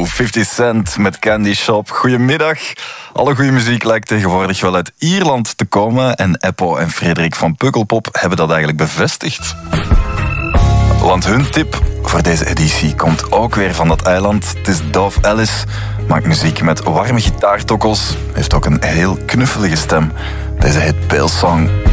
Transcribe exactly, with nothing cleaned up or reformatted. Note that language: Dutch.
Oeh, fifty cent met Candy Shop. Goedemiddag. Alle goede muziek lijkt tegenwoordig wel uit Ierland te komen. En Eppo en Frederik van Pukkelpop hebben dat eigenlijk bevestigd. Want hun tip voor deze editie komt ook weer van dat eiland. Het is Dove Ellis. Maakt muziek met warme gitaartokkels. Heeft ook een heel knuffelige stem. Deze heet Pale Song.